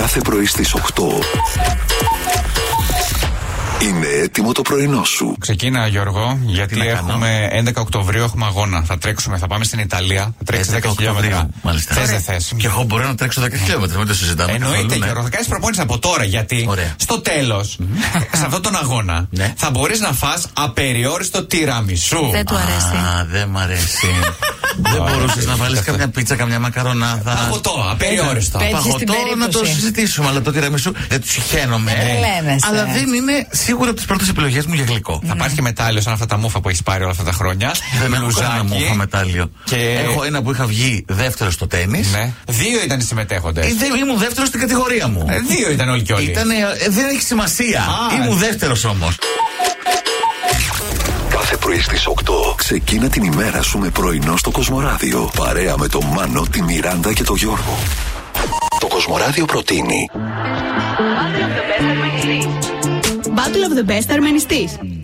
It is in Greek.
Κάθε πρωί στις 8 είναι έτοιμο το πρωινό σου. Ξεκίνα, Γιώργο, γιατί έχουμε 11 Οκτωβρίου έχουμε αγώνα. Θα τρέξουμε, θα πάμε στην Ιταλία. Θα τρέξει 10 χιλιόμετρα. Μάλιστα. Θες, δεν θες? Και εγώ μπορώ να τρέξω 10 χιλιόμετρα, μην το συζητάμε. Εννοείται, Γιώργο, θα κάνεις προπόνηση από τώρα. Γιατί στο τέλος, σε αυτόν τον αγώνα, θα μπορείς να φας απεριόριστο τιραμισού. Δεν του αρέσει. Α, δεν μ' αρέσει. Δεν μπορούσες να βάλεις καμιά πίτσα, καμιά μακαρονάδα. Παγωτό, απεριόριστο. Παγωτό να το συζητήσουμε, αλλά το τιραμισού δεν του συχαίνομαι. Αλλά δεν είναι σίγουρα από τις πρώτες επιλογές μου για γλυκό. Θα πάρει και μετάλλιο σαν αυτά τα μούφα που έχεις πάρει όλα αυτά τα χρόνια. Δεν έχω κανένα μούφα μετάλλιο. Έχω ένα που είχα βγει δεύτερο στο τένις. Ναι. 2 ήταν οι συμμετέχοντες. Ήμουν δεύτερο στην κατηγορία μου. 2 ήταν όλοι και όλοι. Δεν έχει σημασία. Ήμουν δεύτερος όμως. Κάθε πρωί στις 8 ξεκίνα την ημέρα σου με πρωινό στο Κοσμοράδιο. Παρέα με τον Μάνο, τη Μιράντα και τον Γιώργο. Το Κοσμοράδιο προτείνει Battle of the Best Αρμενιστής.